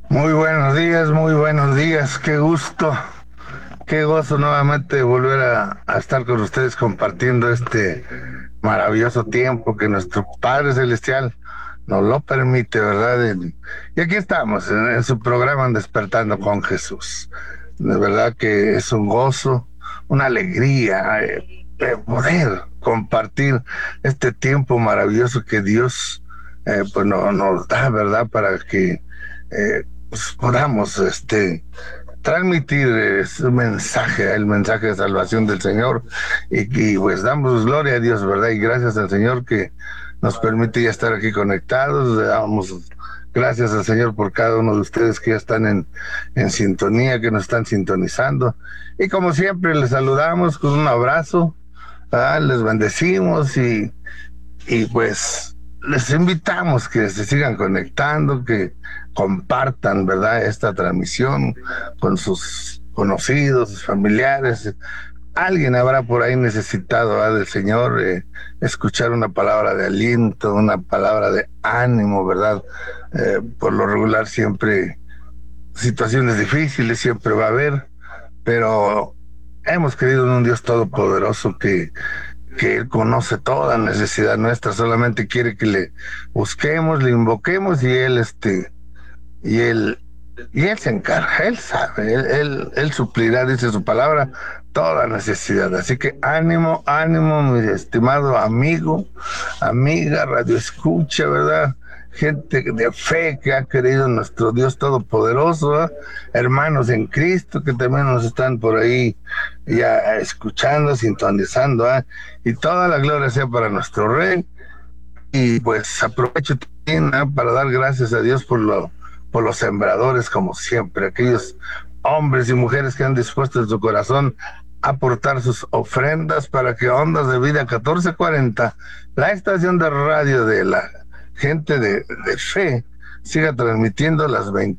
Muy buenos días, qué gusto, qué gozo nuevamente volver a estar con ustedes compartiendo este maravilloso tiempo que nuestro Padre Celestial nos lo permite, ¿verdad? Y aquí estamos en su programa Despertando con Jesús. De verdad que es un gozo, una alegría poder compartir este tiempo maravilloso que Dios pues nos da, ¿verdad? Para que pues, podamos transmitir su mensaje, el mensaje de salvación del Señor, y pues damos gloria a Dios, ¿verdad? Y gracias al Señor que nos permite ya estar aquí conectados. Damos gracias al Señor por cada uno de ustedes que ya están en sintonía, que nos están sintonizando. Y como siempre, les saludamos con un abrazo, ¿verdad? Les bendecimos y pues les invitamos que se sigan conectando, que compartan, ¿verdad?, esta transmisión con sus conocidos, sus familiares. Alguien habrá por ahí necesitado, ¿verdad?, del Señor, escuchar una palabra de aliento, una palabra de ánimo, ¿verdad? Por lo regular siempre situaciones difíciles, siempre va a haber, pero hemos creído en un Dios todopoderoso que Él conoce toda necesidad nuestra, solamente quiere que le busquemos, le invoquemos y y Él, y Él se encarga, Él sabe, Él suplirá, dice su palabra, toda necesidad. Así que ánimo, ánimo, mi estimado amigo, amiga, radio escucha, ¿verdad? Gente de fe que ha creído en nuestro Dios Todopoderoso, ¿verdad? Hermanos en Cristo que también nos están por ahí ya escuchando, sintonizando, ¿verdad? Y toda la gloria sea para nuestro Rey. Y pues aprovecho también, ¿verdad?, para dar gracias a Dios por los sembradores, como siempre, aquellos hombres y mujeres que han dispuesto en su corazón a aportar sus ofrendas para que Ondas de Vida 1440, la estación de radio de la gente de fe, siga transmitiendo las 20